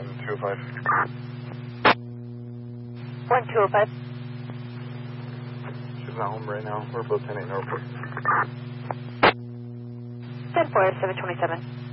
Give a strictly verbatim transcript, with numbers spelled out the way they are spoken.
one two oh five. one two oh five. She's not home right now. We're both ten eight Norfolk. ten four seven twenty-seven.